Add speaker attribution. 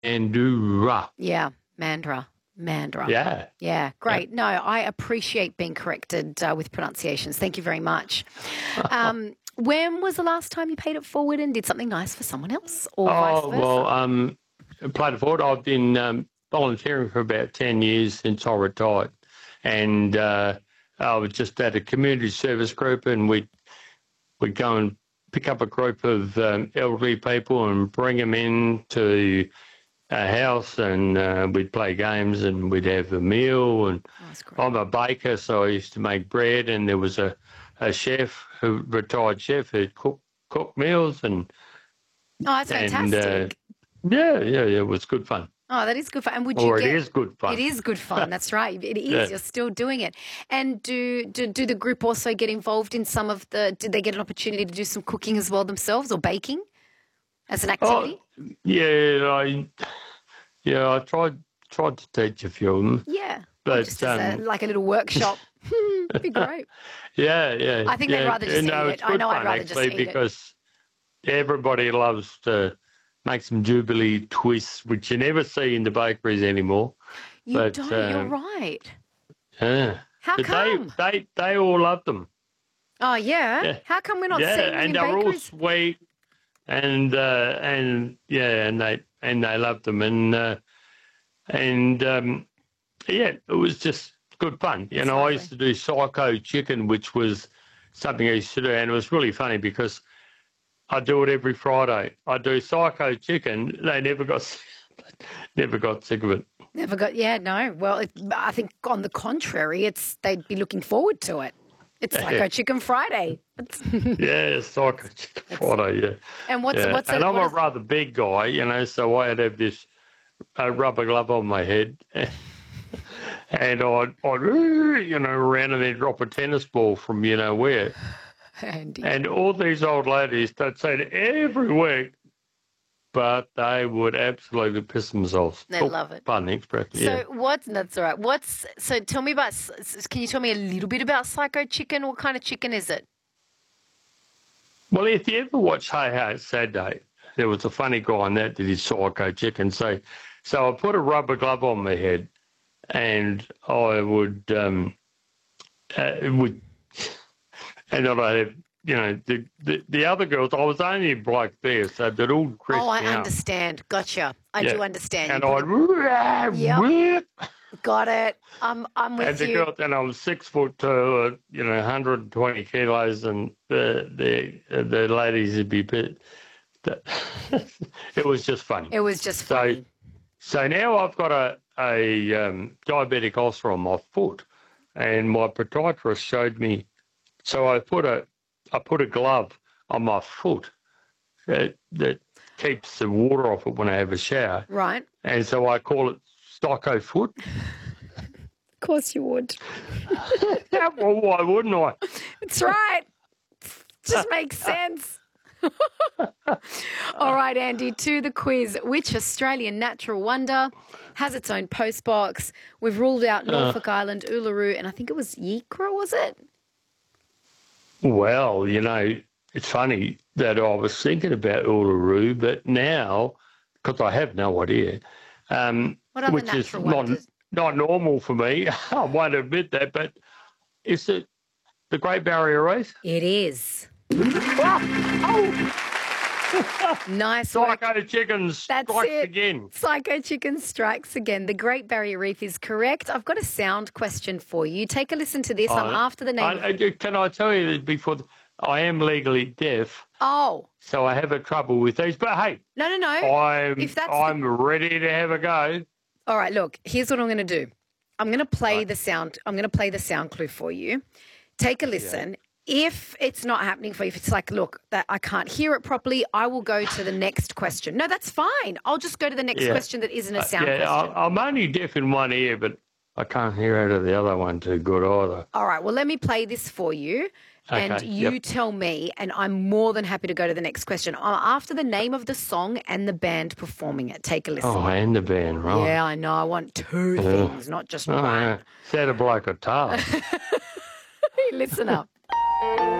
Speaker 1: Mandurah.
Speaker 2: Yeah, Mandurah.
Speaker 1: Yeah.
Speaker 2: Yeah, great. No, I appreciate being corrected with pronunciations. Thank you very much. When was the last time you paid it forward and did something nice for someone else, or vice versa?
Speaker 1: Well, paid it forward. I've been volunteering for about 10 years since I retired, and I was just at a community service group, and we'd go and pick up a group of elderly people and bring them into a house, and we'd play games and we'd have a meal. And I'm a baker, so I used to make bread, and there was a chef, retired chef, who'd cook meals. And
Speaker 2: that's fantastic.
Speaker 1: It was good fun.
Speaker 2: Oh, that is good fun. And
Speaker 1: it is good fun.
Speaker 2: It is good fun. That's right. It is. Yeah. You're still doing it. And do the group also get involved in some of the? Did they get an opportunity to do some cooking as well themselves, or baking as an activity?
Speaker 1: I tried to teach a few of them.
Speaker 2: Yeah,
Speaker 1: but
Speaker 2: just as like a little workshop. It'd be great.
Speaker 1: Yeah.
Speaker 2: I think they'd rather just eat it.
Speaker 1: It's good fun,
Speaker 2: I'd rather just eat it
Speaker 1: because everybody loves to make some Jubilee twists, which you never see in the bakeries anymore.
Speaker 2: You don't. You're right.
Speaker 1: Yeah.
Speaker 2: How come?
Speaker 1: They all love them.
Speaker 2: Oh yeah. How come we're not seeing them in
Speaker 1: bakeries? And they're all sweet, and they love them, it was just good fun. You know, I used to do psycho chicken, which was something I used to do, and it was really funny because I do it every Friday. I do psycho chicken. They never got sick of it.
Speaker 2: Never got. Yeah, no. Well, I think on the contrary, they'd be looking forward to it. It's Psycho Chicken Friday.
Speaker 1: Psycho Chicken Friday. Yeah.
Speaker 2: And what's
Speaker 1: and I'm a rather big guy, you know, so I'd have this rubber glove on my head, and I'd around and then drop a tennis ball from you know where.
Speaker 2: Andy.
Speaker 1: And all these old ladies, they'd say it every week, but they would absolutely piss themselves.
Speaker 2: They love it.
Speaker 1: Pardon the expression.
Speaker 2: So that's all right. So tell me about, can you tell me a little bit about Psycho Chicken? What kind of chicken is it?
Speaker 1: Well, if you ever watch Hey Hey It's Saturday, there was a funny guy on that did his Psycho Chicken. So I put a rubber glove on my head, and I would, and then I'd have, you know, the other girls, I was only a bloke there, so they'd all dress me up.
Speaker 2: I understand. Gotcha. I do understand.
Speaker 1: And I'd...
Speaker 2: Got it. I'm with you.
Speaker 1: And I was 6'2", 120 kilos, and the ladies would be bit... It was just funny.
Speaker 2: It was just funny.
Speaker 1: So now I've got a diabetic ulcer on my foot, and my podiatrist showed me. So I put a glove on my foot that keeps the water off it when I have a shower.
Speaker 2: Right.
Speaker 1: And so I call it Psycho Foot.
Speaker 2: Of course you would.
Speaker 1: Well, why wouldn't I?
Speaker 2: That's right. Just makes sense. All right, Andy, to the quiz. Which Australian natural wonder has its own postbox? We've ruled out Norfolk Island, Uluru, and I think it was Yikra, was it?
Speaker 1: Well, you know, it's funny that I was thinking about Uluru, but now, because I have no idea, which is not normal for me, I won't admit that, but is it the Great Barrier Reef?
Speaker 2: It is. Nice work.
Speaker 1: Psycho Chicken strikes again.
Speaker 2: Psycho Chicken strikes again. The Great Barrier Reef is correct. I've got a sound question for you. Take a listen to this. I'm after the name.
Speaker 1: Can I tell you that before I am legally deaf?
Speaker 2: Oh.
Speaker 1: So I have a trouble with these. But hey.
Speaker 2: No.
Speaker 1: I'm ready to have a go.
Speaker 2: All right, look, here's what I'm going to do. I'm going to play the sound. I'm going to play the sound clue for you. Take a listen. Yeah. If it's not happening for you, if it's like, look, that I can't hear it properly, I will go to the next question. No, that's fine. I'll just go to the next question that isn't a sound question.
Speaker 1: I'm only deaf in one ear, but I can't hear out of the other one too good either.
Speaker 2: All right, well, let me play this for you, and you tell me, and I'm more than happy to go to the next question. I'm after the name of the song and the band performing it. Take a listen.
Speaker 1: Oh, and the band, right.
Speaker 2: Yeah, I know. I want two things, not just one.
Speaker 1: Yeah. Is that a bloke or tail?
Speaker 2: Listen up.